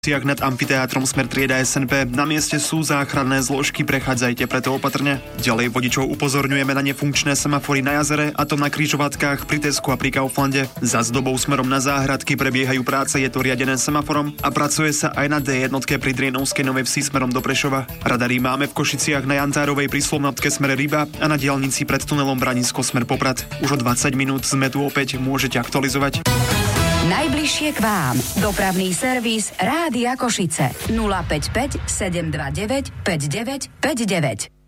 Nad amfiteátrom smer trieda SNP. Na mieste sú záchranné zložky, prechádzajte preto opatrne. Ďalej vodičov upozorňujeme na nefunkčné semafory na jazere, a to na križovatkách pri Tesku a pri Kauflande. Za zdobou smerom na záhradky prebiehajú práce, je to riadené semaforom a pracuje sa aj na D1 pri Drienovskej Novej Vsi smerom do Prešova. Radary máme v Košiciach na Jantárovej pri Slovnatke smer Ryba a na diaľnici pred tunelom Branisko smer Poprad. Už o 20 minút sme tu opäť, môžete aktualizovať. Najbližšie k vám. Dopravný servis Rádia Košice. 055 729 5959.